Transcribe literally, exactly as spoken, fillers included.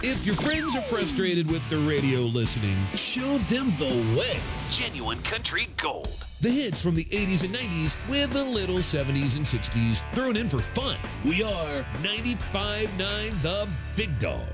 If your friends are frustrated with the radio listening, show them the way. Genuine Country Gold. The hits from the eighties and nineties with a little seventies and sixties thrown in for fun. We are ninety-five point nine The Big Dog.